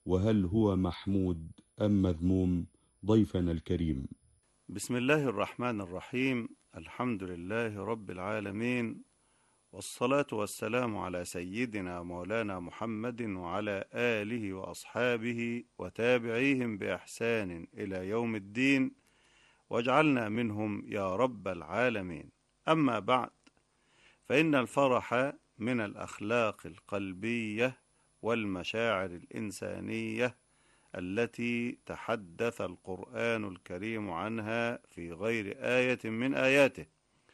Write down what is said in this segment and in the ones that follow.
وهل هو محمود أم مذموم؟ ضيفنا الكريم. بسم الله الرحمن الرحيم. الحمد لله رب العالمين، والصلاة والسلام على سيدنا مولانا محمد وعلى آله وأصحابه وتابعيهم بإحسان إلى يوم الدين، واجعلنا منهم يا رب العالمين. أما بعد، فإن الفرح من الأخلاق القلبية والمشاعر الإنسانية التي تحدث القرآن الكريم عنها في غير آية من آياته،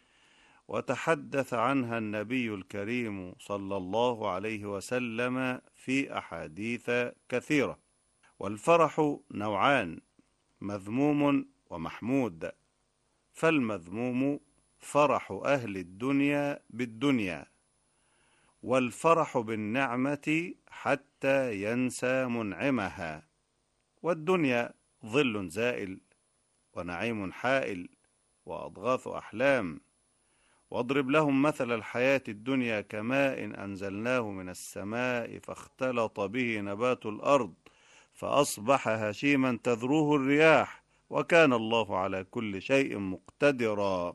وتحدث عنها النبي الكريم صلى الله عليه وسلم في أحاديث كثيرة. والفرح نوعان: مذموم ومحمود. فالمذموم فرح أهل الدنيا بالدنيا، والفرح بالنعمة حتى ينسى منعمها. والدنيا ظل زائل، ونعيم حائل، وأضغاث أحلام. واضرب لهم مثل الحياة الدنيا كماء أنزلناه من السماء فاختلط به نبات الأرض فأصبح هشيما تذروه الرياح، وكان الله على كل شيء مقتدرا.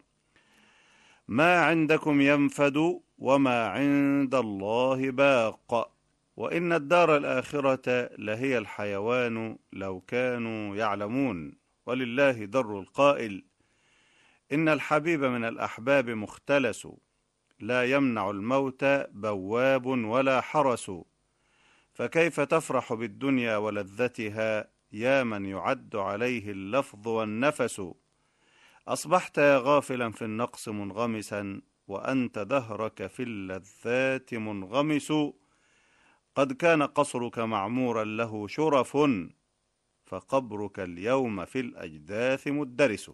ما عندكم ينفد وما عند الله باق، وإن الدار الآخرة لهي الحيوان لو كانوا يعلمون. ولله در القائل: إن الحبيب من الأحباب مختلس، لا يمنع الموت بواب ولا حرس. فكيف تفرح بالدنيا ولذتها يا من يعد عليه اللفظ والنفس؟ أصبحت يا غافلا في النقص منغمسا، وأنت دهرك في اللذات منغمس. قد كان قصرك معمورا له شرف، فقبرك اليوم في الأجداث مدرس.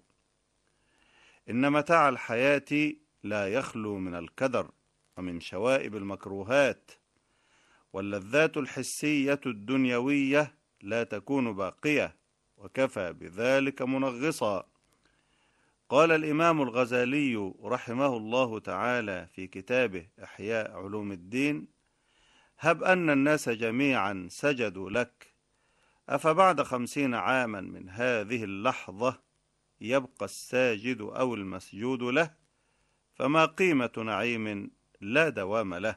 إن متاع الحياة لا يخلو من الكدر ومن شوائب المكروهات، واللذات الحسية الدنيوية لا تكون باقية، وكفى بذلك منغصا. قال الإمام الغزالي رحمه الله تعالى في كتابه إحياء علوم الدين: هب أن الناس جميعا سجدوا لك، أفبعد 50 عاما من هذه اللحظة يبقى الساجد أو المسجود له؟ فما قيمة نعيم لا دوام له.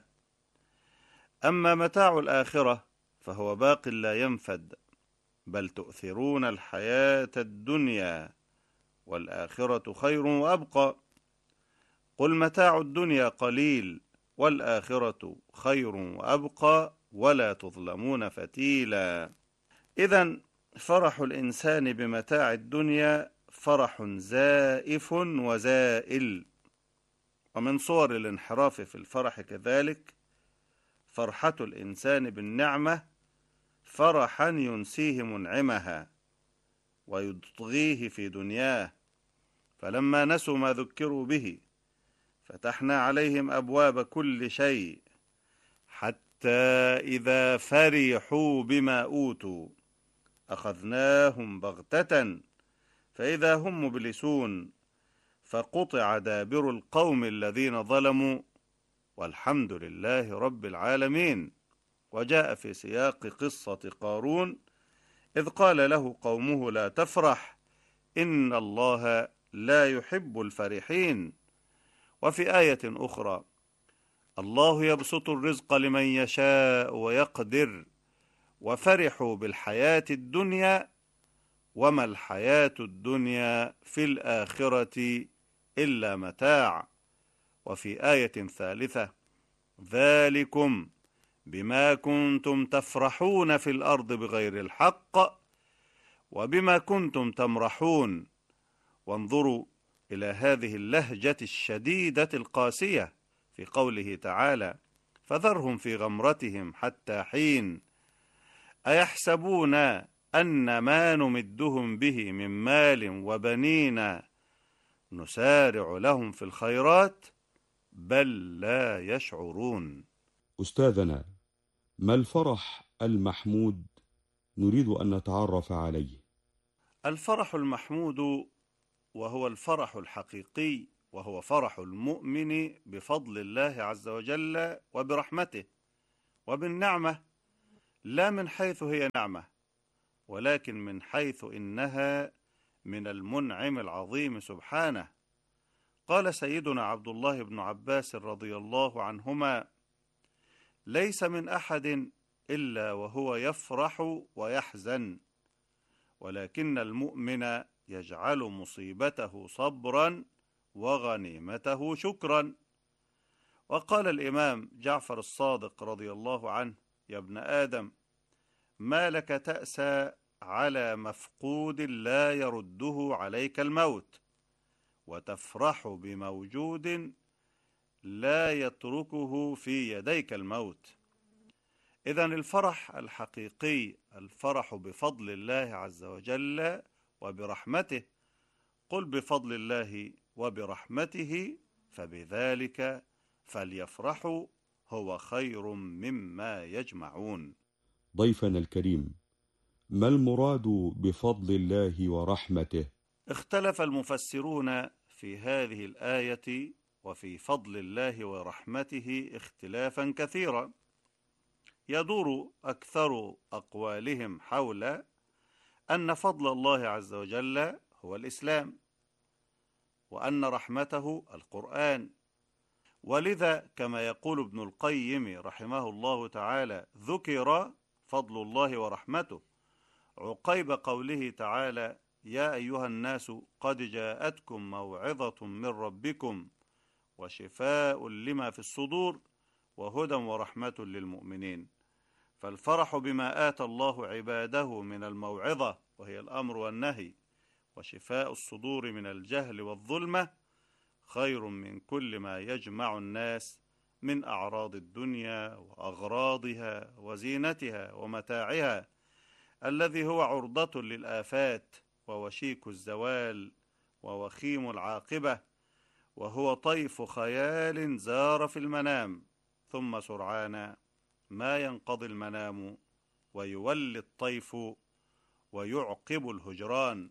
أما متاع الآخرة فهو باق لا ينفد، بل تؤثرون الحياة الدنيا والآخرة خير وأبقى. قل متاع الدنيا قليل والآخرة خير وأبقى، ولا تظلمون فتيلا. إذن فرح الإنسان بمتاع الدنيا فرح زائف وزائل. ومن صور الانحراف في الفرح كذلك فرحة الإنسان بالنعمة فرحا ينسيه منعمها ويطغيه في دنياه، فلما نسوا ما ذكروا به فتحنا عليهم أبواب كل شيء، حتى إذا فرحوا بما أوتوا أخذناهم بغتة فإذا هم مبلسون، فقطع دابر القوم الذين ظلموا، والحمد لله رب العالمين. وجاء في سياق قصة قارون إذ قال له قومه: لا تفرح إن الله لا يحب الفرحين. وفي آية أخرى: الله يبسط الرزق لمن يشاء ويقدر، وفرحوا بالحياة الدنيا وما الحياة الدنيا في الآخرة إلا متاع. وفي آية ثالثة: ذلكم بما كنتم تفرحون في الأرض بغير الحق وبما كنتم تمرحون. وانظروا إلى هذه اللهجة الشديدة القاسية في قوله تعالى: فذرهم في غمرتهم حتى حين أيحسبون أن ما نمدهم به من مال وبنين نسارع لهم في الخيرات بل لا يشعرون. أستاذنا، ما الفرح المحمود؟ نريد أن نتعرف عليه. الفرح المحمود وهو الفرح الحقيقي، وهو فرح المؤمن بفضل الله عز وجل وبرحمته وبالنعمة لا من حيث هي نعمة، ولكن من حيث إنها من المنعم العظيم سبحانه. قال سيدنا عبد الله بن عباس رضي الله عنهما: ليس من أحد إلا وهو يفرح ويحزن، ولكن المؤمن يجعل مصيبته صبرا وغنيمته شكرا. وقال الإمام جعفر الصادق رضي الله عنه: يا ابن آدم، ما لك تأسى على مفقود لا يرده عليك الموت، وتفرح بموجود لا يتركه في يديك الموت. إذن الفرح الحقيقي الفرح بفضل الله عز وجل وبرحمته. قل بفضل الله وبرحمته فبذلك فليفرحوا هو خير مما يجمعون. ضيفنا الكريم، ما المراد بفضل الله ورحمته؟ اختلف المفسرون في هذه الآية وفي فضل الله ورحمته اختلافا كثيرا، يدور أكثر أقوالهم حول أن فضل الله عز وجل هو الإسلام، وأن رحمته القرآن. ولذا كما يقول ابن القيم رحمه الله تعالى: ذكر فضل الله ورحمته عقيب قوله تعالى: يا أيها الناس قد جاءتكم موعظة من ربكم وشفاء لما في الصدور وهدى ورحمة للمؤمنين. فالفرح بما آتى الله عباده من الموعظة وهي الأمر والنهي، وشفاء الصدور من الجهل والظلمة، خير من كل ما يجمع الناس من أعراض الدنيا وأغراضها وزينتها ومتاعها، الذي هو عرضة للآفات ووشيك الزوال ووخيم العاقبة، وهو طيف خيال زار في المنام، ثم سرعان ما ينقضي المنام ويولي الطيف ويعقب الهجران.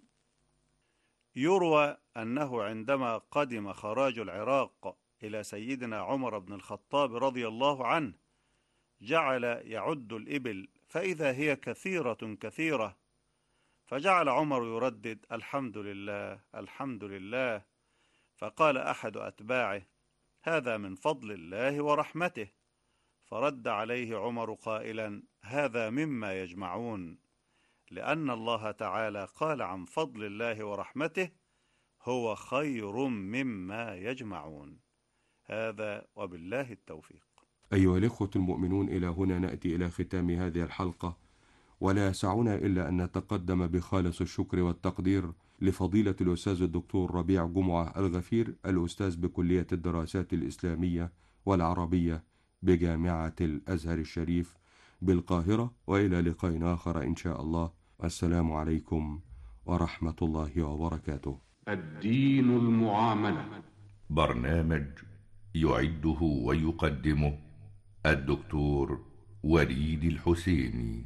يروى أنه عندما قدم خراج العراق إلى سيدنا عمر بن الخطاب رضي الله عنه جعل يعد الإبل فإذا هي كثيرة كثيرة، فجعل عمر يردد: الحمد لله الحمد لله. فقال أحد أتباعه: هذا من فضل الله ورحمته. فرد عليه عمر قائلا: هذا مما يجمعون، لأن الله تعالى قال عن فضل الله ورحمته: هو خير مما يجمعون. هذا وبالله التوفيق. أيها الإخوة المؤمنون، إلى هنا نأتي إلى ختام هذه الحلقة، ولا يسعنا إلا أن نتقدم بخالص الشكر والتقدير لفضيلة الأستاذ الدكتور ربيع جمعة الغفير، الأستاذ بكلية الدراسات الإسلامية والعربية بجامعة الأزهر الشريف بالقاهرة، وإلى لقاء آخر إن شاء الله. السلام عليكم ورحمة الله وبركاته. الدين المعاملة، برنامج يعده ويقدمه الدكتور وليد الحسيني.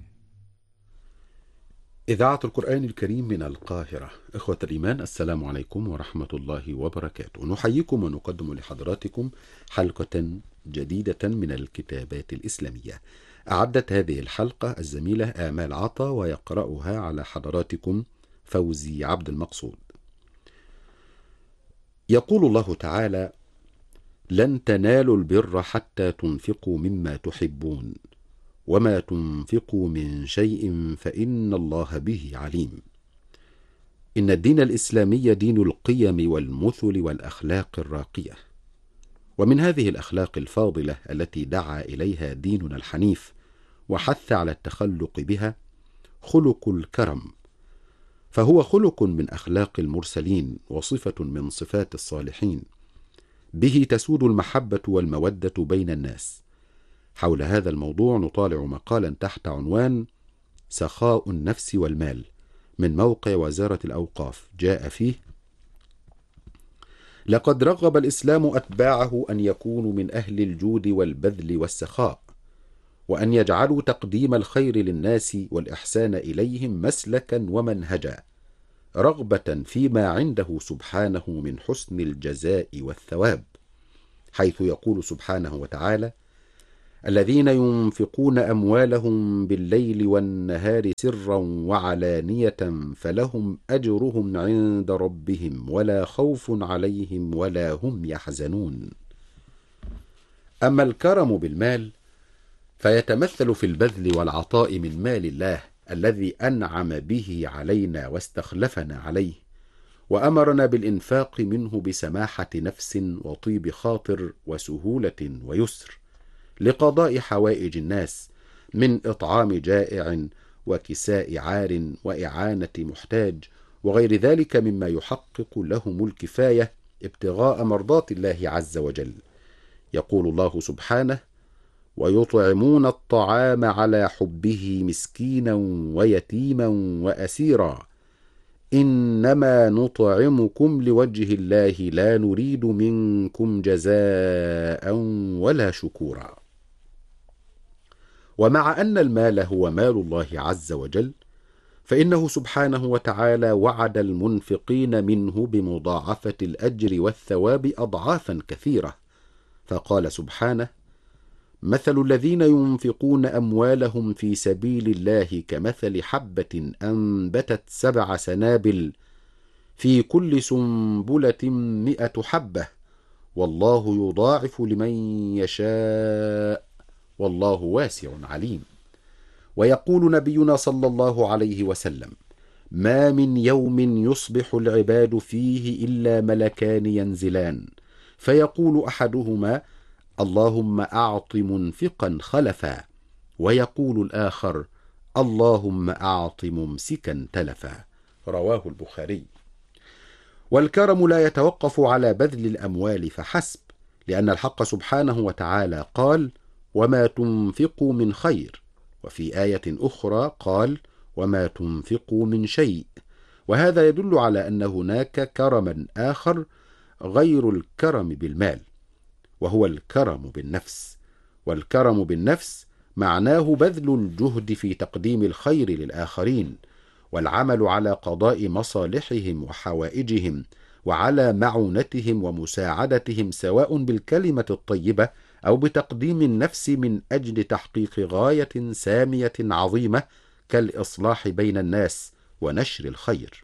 إذاعة القرآن الكريم من القاهرة. إخوة الإيمان، السلام عليكم ورحمة الله وبركاته. نحييكم ونقدم لحضراتكم حلقة جديدة من الكتابات الإسلامية. أعدت هذه الحلقة الزميلة آمال عطا، ويقرأها على حضراتكم فوزي عبد المقصود. يقول الله تعالى: لن تنالوا البر حتى تنفقوا مما تحبون وما تنفقوا من شيء فإن الله به عليم. إن الدين الإسلامي دين القيم والمثل والأخلاق الراقية، ومن هذه الأخلاق الفاضلة التي دعا إليها ديننا الحنيف وحث على التخلق بها خلق الكرم، فهو خلق من أخلاق المرسلين وصفة من صفات الصالحين، به تسود المحبة والمودة بين الناس. حول هذا الموضوع نطالع مقالا تحت عنوان سخاء النفس والمال من موقع وزارة الأوقاف، جاء فيه: لقد رغب الإسلام أتباعه أن يكونوا من أهل الجود والبذل والسخاء، وأن يجعلوا تقديم الخير للناس والإحسان إليهم مسلكا ومنهجا، رغبة فيما عنده سبحانه من حسن الجزاء والثواب، حيث يقول سبحانه وتعالى: الذين ينفقون أموالهم بالليل والنهار سرا وعلانية فلهم أجرهم عند ربهم ولا خوف عليهم ولا هم يحزنون. أما الكرم بالمال فيتمثل في البذل والعطاء من مال الله الذي أنعم به علينا واستخلفنا عليه، وأمرنا بالإنفاق منه بسماحة نفس وطيب خاطر وسهولة ويسر لقضاء حوائج الناس من إطعام جائع وكساء عار وإعانة محتاج وغير ذلك مما يحقق لهم الكفاية ابتغاء مرضات الله عز وجل. يقول الله سبحانه: ويطعمون الطعام على حبه مسكينا ويتيما وأسيرا إنما نطعمكم لوجه الله لا نريد منكم جزاء ولا شكورا. ومع أن المال هو مال الله عز وجل، فإنه سبحانه وتعالى وعد المنفقين منه بمضاعفة الأجر والثواب أضعافا كثيرة، فقال سبحانه: مثل الذين ينفقون أموالهم في سبيل الله كمثل حبة أنبتت 7 سنابل في كل سنبلة 100 حبة والله يضاعف لمن يشاء والله واسع عليم. ويقول نبينا صلى الله عليه وسلم: ما من يوم يصبح العباد فيه إلا ملكان ينزلان فيقول أحدهما: اللهم أعط منفقا خلفا، ويقول الآخر: اللهم أعط ممسكا تلفا. رواه البخاري. والكرم لا يتوقف على بذل الأموال فحسب، لأن الحق سبحانه وتعالى قال: وما تنفقوا من خير، وفي آية أخرى قال: وما تنفقوا من شيء. وهذا يدل على أن هناك كرما آخر غير الكرم بالمال، وهو الكرم بالنفس. والكرم بالنفس معناه بذل الجهد في تقديم الخير للآخرين، والعمل على قضاء مصالحهم وحوائجهم، وعلى معونتهم ومساعدتهم، سواء بالكلمة الطيبة أو بتقديم النفس من أجل تحقيق غاية سامية عظيمة كالإصلاح بين الناس ونشر الخير.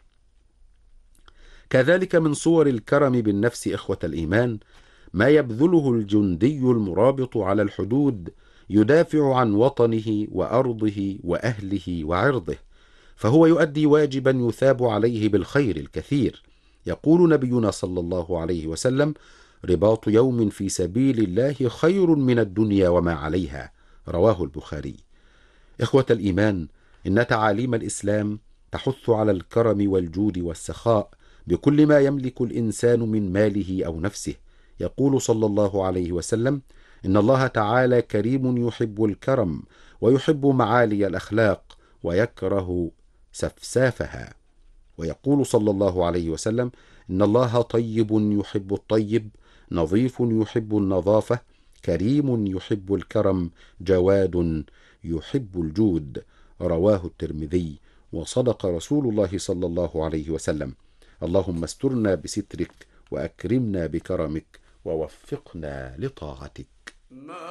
كذلك من صور الكرم بالنفس إخوة الإيمان ما يبذله الجندي المرابط على الحدود يدافع عن وطنه وأرضه وأهله وعرضه، فهو يؤدي واجبا يثاب عليه بالخير الكثير. يقول نبينا صلى الله عليه وسلم: رباط يوم في سبيل الله خير من الدنيا وما عليها. رواه البخاري. إخوة الإيمان، إن تعاليم الإسلام تحث على الكرم والجود والسخاء بكل ما يملك الإنسان من ماله أو نفسه. يقول صلى الله عليه وسلم: إن الله تعالى كريم يحب الكرم ويحب معالي الأخلاق ويكره سفسافها. ويقول صلى الله عليه وسلم: إن الله طيب يحب الطيب، نظيف يحب النظافة، كريم يحب الكرم، جواد يحب الجود. رواه الترمذي. وصدق رسول الله صلى الله عليه وسلم. اللهم استرنا بسترك وأكرمنا بكرمك ووفقنا لطاعتك.